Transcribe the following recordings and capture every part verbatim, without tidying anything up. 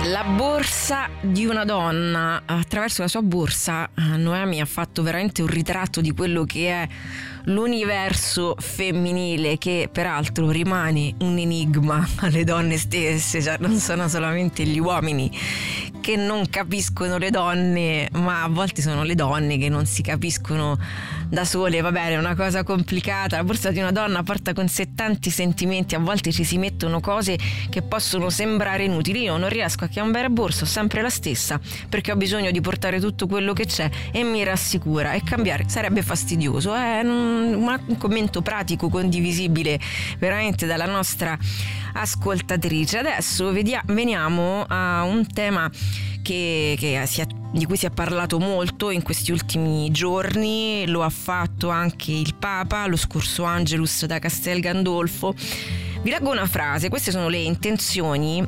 La borsa di una donna. Attraverso la sua borsa Noemi ha fatto veramente un ritratto di quello che è l'universo femminile, che peraltro rimane un enigma alle donne stesse, cioè non sono solamente gli uomini che non capiscono le donne, ma a volte sono le donne che non si capiscono da sole. Va bene, è una cosa complicata. La borsa di una donna porta con sé tanti sentimenti, a volte ci si mettono cose che possono sembrare inutili. Io non riesco a cambiare borsa, ho sempre la stessa perché ho bisogno di portare tutto quello che c'è e mi rassicura, e cambiare sarebbe fastidioso. È un, un commento pratico, condivisibile veramente dalla nostra ascoltatrice. Adesso vediamo, veniamo a un tema che, che si è, di cui si è parlato molto in questi ultimi giorni. Lo ha fatto anche il Papa lo scorso Angelus da Castel Gandolfo. Vi leggo una frase: queste sono le intenzioni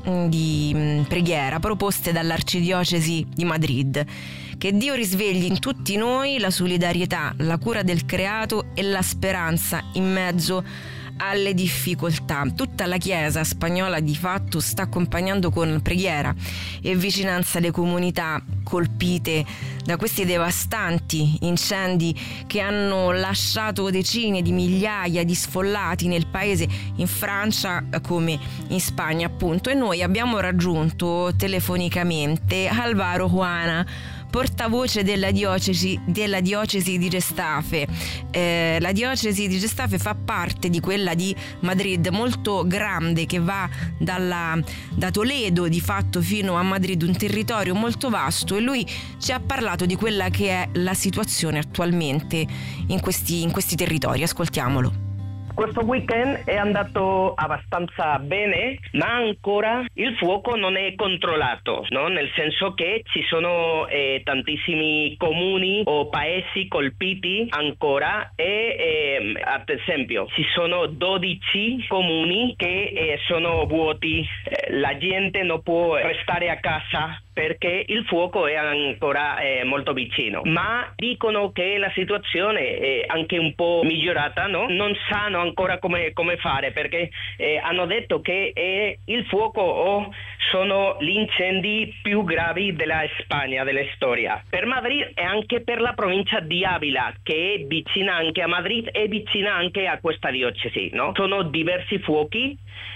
di preghiera proposte dall'Arcidiocesi di Madrid. Che Dio risvegli in tutti noi la solidarietà, la cura del creato e la speranza in mezzo alle difficoltà. Tutta la Chiesa spagnola di fatto sta accompagnando con preghiera e vicinanza le comunità colpite da questi devastanti incendi che hanno lasciato decine di migliaia di sfollati nel paese, in Francia come in Spagna appunto. E noi abbiamo raggiunto telefonicamente Álvaro Juana, portavoce della diocesi, della diocesi di Gestafe. Eh, la diocesi di Gestafe fa parte di quella di Madrid, molto grande, che va dalla, da Toledo di fatto fino a Madrid, un territorio molto vasto, e lui ci ha parlato di quella che è la situazione attualmente in questi, in questi territori. Ascoltiamolo. Questo weekend è andato abbastanza bene, ma ancora il fuoco non è controllato, no? Nel senso che ci sono eh, tantissimi comuni o paesi colpiti ancora, e eh, ad esempio ci sono dodici comuni che eh, sono vuoti. Eh, la gente non può restare a casa perché il fuoco è ancora eh, molto vicino, ma dicono che la situazione è anche un po' migliorata, no? Non sanno ancora come, come fare, perché eh, hanno detto che eh, il fuoco oh, sono gli incendi più gravi della Spagna, della storia, per Madrid e anche per la provincia di Ávila, che è vicina anche a Madrid e vicina anche a questa diocesi, no? Sono diversi fuochi,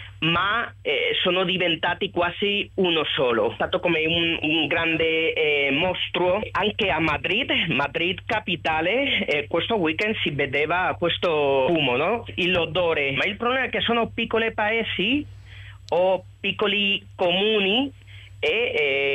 ma eh, sono diventati quasi uno solo. È stato come un, un grande eh, mostro anche a Madrid, Madrid capitale. Eh, questo weekend si vedeva questo fumo, no? L'odore. Ma il problema è che sono piccoli paesi o piccoli comuni e eh,